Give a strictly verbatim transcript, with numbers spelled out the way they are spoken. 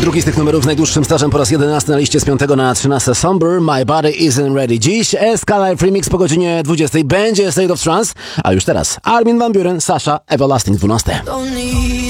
Drugi z tych numerów z najdłuższym stażem po raz jedenasty na liście z piątego na trzynaste. Somber, My Body Isn't Ready. Dziś S K Live Remix po godzinie dwudziestej będzie State of Trance, a już teraz Armin van Buuren, Sasha, Everlasting dwanaście.